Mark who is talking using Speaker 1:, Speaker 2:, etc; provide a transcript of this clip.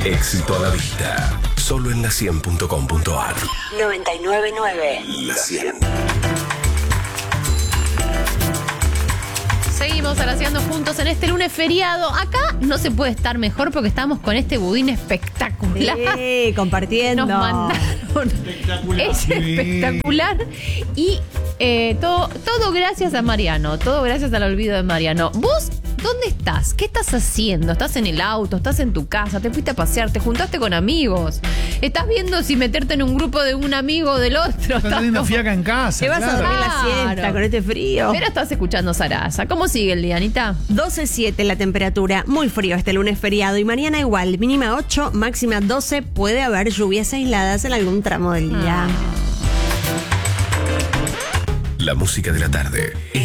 Speaker 1: Éxito a la vista. Solo en la100.com.ar.
Speaker 2: 99.9.
Speaker 1: La 100.
Speaker 3: Seguimos alaciando juntos en este lunes feriado. Acá no se puede estar mejor porque estamos con este budín espectacular.
Speaker 4: Sí, compartiendo.
Speaker 3: Nos mandaron. Es espectacular. Y todo gracias a Mariano. Todo gracias al olvido de Mariano. ¿Vos dónde estás? ¿Qué estás haciendo? ¿Estás en el auto? ¿Estás en tu casa? ¿Te fuiste a pasear? ¿Te juntaste con amigos? ¿Estás viendo si meterte en un grupo de un amigo o del otro?
Speaker 5: Estás teniendo fiaca en casa.
Speaker 4: Te vas a dormir la
Speaker 3: Claro.
Speaker 4: siesta con este frío.
Speaker 3: Pero estás escuchando Sarasa. ¿Cómo sigue el día, Anita?
Speaker 4: 12.7 la temperatura, muy frío este lunes feriado y mañana igual, mínima 8, máxima 12, puede haber lluvias aisladas en algún tramo del día.
Speaker 1: La música de la tarde.